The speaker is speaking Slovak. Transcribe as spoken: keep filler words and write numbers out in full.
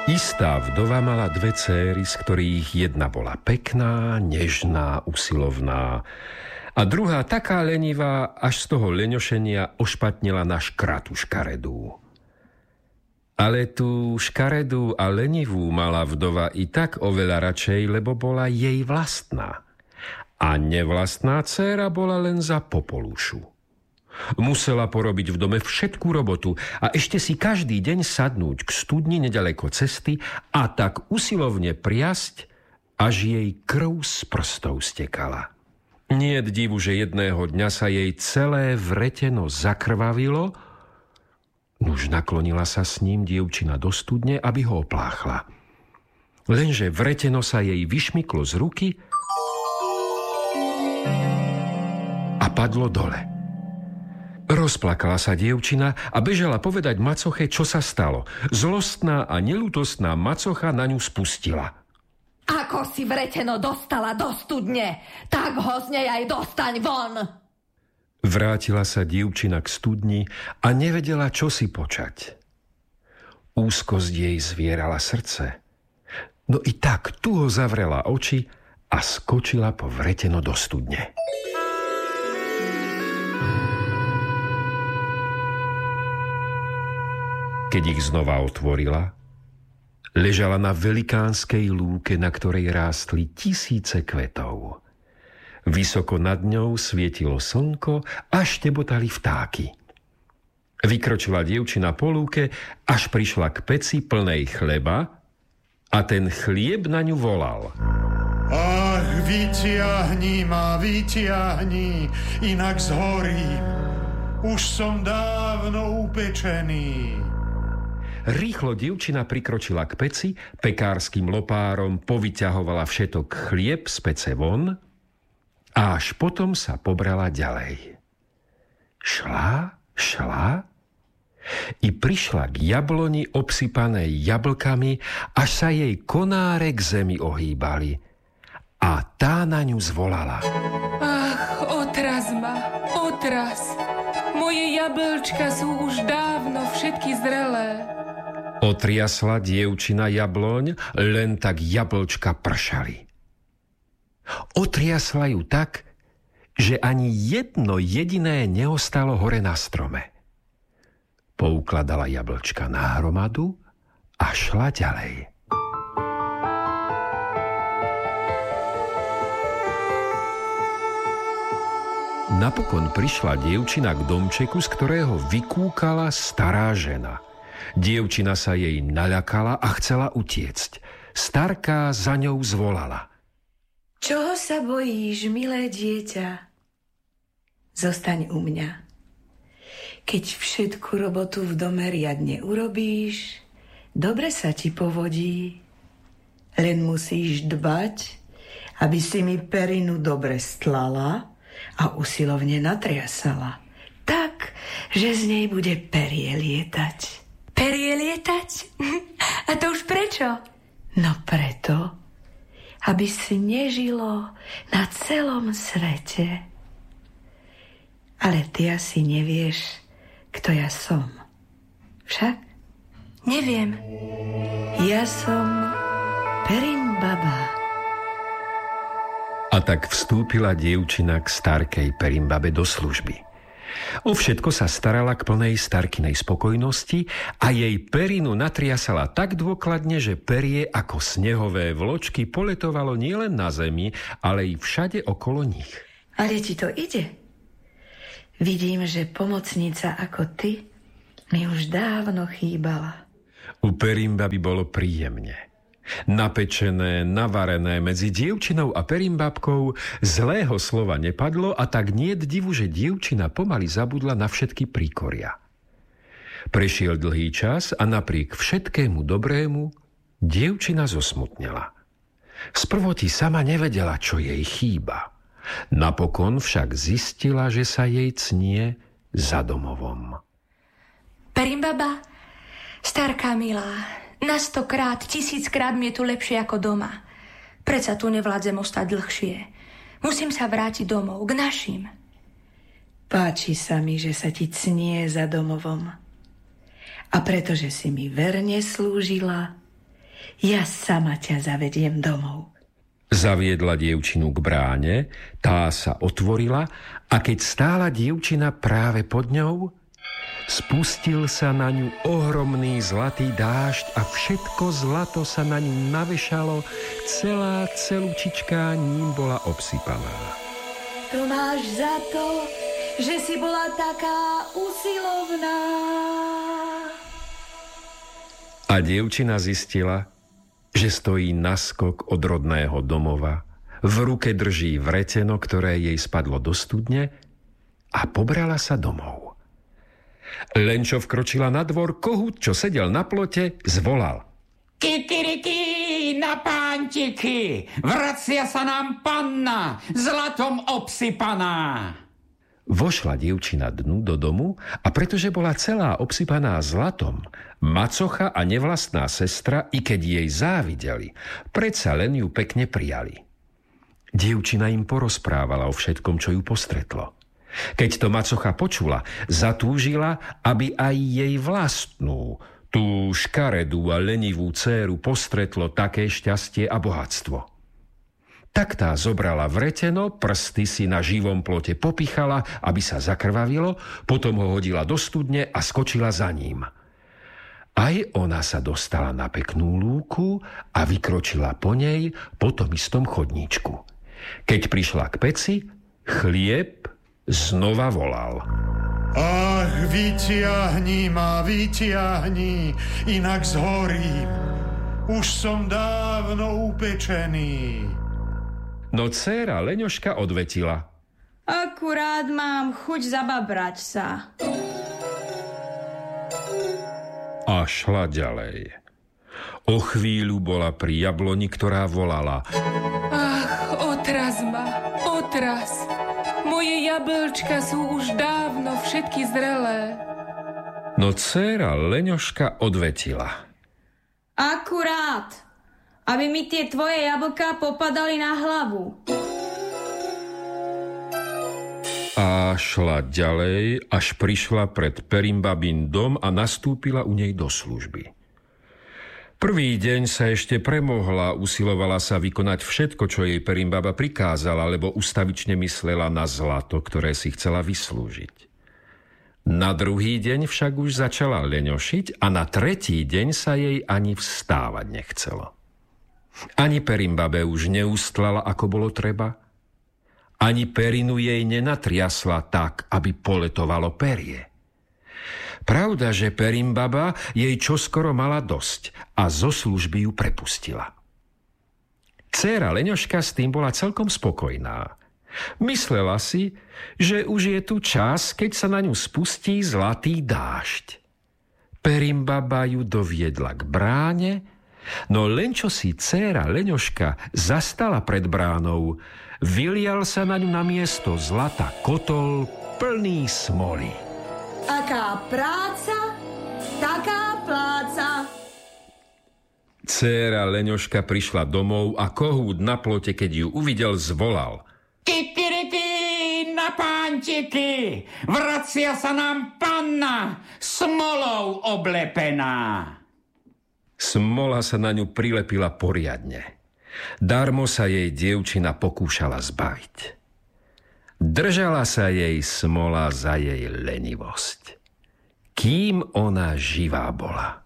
Istá vdova mala dve céry, z ktorých jedna bola pekná, nežná, usilovná a druhá taká lenivá, až z toho leňošenia ošpatnila na škratu škaredú. Ale tú škaredú a lenivú mala vdova i tak oveľa radšej, lebo bola jej vlastná. A nevlastná dcéra bola len za popolušu. Musela porobiť v dome všetkú robotu a ešte si každý deň sadnúť k studni nedaleko cesty a tak usilovne priasť, až jej krv z prstov stekala. Niet divu, že jedného dňa sa jej celé vreteno zakrvavilo, nuž naklonila sa s ním dievčina do studne, aby ho opláchla. Lenže vreteno sa jej vyšmyklo z ruky a padlo dole. Rozplakala sa dievčina a bežala povedať macoche, čo sa stalo. Zlostná a neľútostná macocha na ňu spustila. Ako si vreteno dostala do studne, tak ho z nej aj dostaň von. Vrátila sa dievčina k studni a nevedela, čo si počať. Úzkosť jej zvierala srdce. No i tak tuho zavrela oči a skočila po vreteno do studne. Keď ich znova otvorila, ležala na velikánskej lúke, na ktorej rástli tisíce kvetov. Vysoko nad ňou svietilo slnko a štebotali vtáky. Vykročila dievčina po lúke, až prišla k peci plnej chleba a ten chlieb na ňu volal. Ach, vyťahni ma, vyťahni, inak zhorím. Už som dávno upečený. Rýchlo dievčina prikročila k peci, pekárskym lopárom povyťahovala všetok chlieb z pece von a až potom sa pobrala ďalej. Šla, šla i prišla k jabloni obsypanej jablkami, až sa jej konáre k zemi ohýbali a tá na ňu zvolala. Ach, otraz ma, otraz. Moje jablčka sú už dávno všetky zrelé. Otriasla dievčina jabloň, len tak jablčka pršali. Otriasla ju tak, že ani jedno jediné neostalo hore na strome. Poukladala jablčka na hromadu a šla ďalej. Napokon prišla dievčina k domčeku, z ktorého vykúkala stará žena. Dievčina sa jej naľakala a chcela utiecť. Starka za ňou zvolala. Čoho sa bojíš, milé dieťa? Zostaň u mňa. Keď všetku robotu v dome riadne urobíš, dobre sa ti povodí. Len musíš dbať, aby si mi perinu dobre stlala a usilovne natriasala, tak, že z nej bude perie lietať. Perie lietať? A to už prečo? No preto, aby snežilo na celom svete. Ale ty asi nevieš, kto ja som. Však? Neviem. Ja som Perimbaba. A tak vstúpila dievčina k starkej Perimbabe do služby. O všetko sa starala k plnej starkinej spokojnosti a jej perinu natriasala tak dôkladne, že perie ako snehové vločky poletovalo nielen na zemi, ale i všade okolo nich. Ale ti to ide? Vidím, že pomocnica ako ty mi už dávno chýbala. U Perimbaby bolo príjemne. Napečené, navarené medzi dievčinou a Perimbabkou zlého slova nepadlo a tak niet divu, že dievčina pomaly zabudla na všetky príkoria. Prešiel dlhý čas a napriek všetkému dobrému dievčina zosmutnela. Sprvoti sama nevedela, čo jej chýba. Napokon však zistila, že sa jej cnie za domovom. Perimbaba, starka milá, na stokrát, tisíckrát mi je tu lepšie ako doma. Predsa tu nevládzem ostať dlhšie. Musím sa vrátiť domov, k našim. Páči sa mi, že sa ti cnie za domovom. A pretože si mi verne slúžila, Ja sama ťa zavediem domov. Zaviedla dievčinu k bráne, tá sa otvorila a keď stála dievčina práve pod ňou, spustil sa na ňu ohromný zlatý dážď a všetko zlato sa na ňu navešalo, celá celúčička ním bola obsypaná. To máš za to, že si bola taká usilovná. A dievčina zistila, že stojí naskok od rodného domova, v ruke drží vreteno, ktoré jej spadlo do studne a pobrala sa domov. Len čo vkročila na dvor, kohút, čo sedel na plote, zvolal: Kikiriki na pántiky, vracia sa nám panna, zlatom obsypaná. Vošla dievčina dnu do domu a pretože bola celá obsypaná zlatom, macocha a nevlastná sestra, i keď jej závideli, predsa len ju pekne prijali. Dievčina im porozprávala o všetkom, čo ju postretlo. Keď to macocha počula, zatúžila, aby aj jej vlastnú, tú škaredú a lenivú dcéru postretlo také šťastie a bohatstvo. Tak tá zobrala vreteno, prsty si na živom plote popichala, aby sa zakrvavilo, potom ho hodila do studne a skočila za ním. Aj ona sa dostala na peknú lúku a vykročila po nej po tom istom chodníčku. Keď prišla k peci, chlieb znova volal: Ach, vytiahni ma, vytiahni, inak zhorím. Už som dávno upečený. No dcéra Leňoška odvetila: Akurát mám chuť zababrať sa. A šla ďalej. O chvíľu bola pri jabloni, ktorá volala: Ach, otraz ma, otraz. Moje jablčka sú už dávno všetky zrelé. No dcéra Leňoška odvetila: Akurát, aby mi tie tvoje jablká popadali na hlavu. A šla ďalej, až prišla pred Perimbabin dom a nastúpila u nej do služby. Prvý deň sa ešte premohla, usilovala sa vykonať všetko, čo jej Perimbaba prikázala, lebo ustavične myslela na zlato, ktoré si chcela vyslúžiť. Na druhý deň však už začala leňošiť a na tretí deň sa jej ani vstávať nechcelo. Ani Perimbabe už neustlala, ako bolo treba, ani perinu jej nenatriasla tak, aby poletovalo perie. Pravda, že Perimbaba jej čoskoro mala dosť a zo služby ju prepustila. Dcéra Leňoška s tým bola celkom spokojná. Myslela si, že už je tu čas, keď sa na ňu spustí zlatý dážď. Perimbaba ju doviedla k bráne, no len čo si dcéra Leňoška zastala pred bránou, vylial sa na ňu namiesto zlata kotol plný smoly. Aká práca, taká pláca. Dcéra Leňoška prišla domov a kohút na plote, keď ju uvidel, zvolal: Kikiriki na pántiky, vracia sa nám panna, smolou oblepená. Smola sa na ňu prilepila poriadne. Darmo sa jej dievčina pokúšala zbaviť. Držala sa jej smola za jej lenivosť, kým ona živá bola.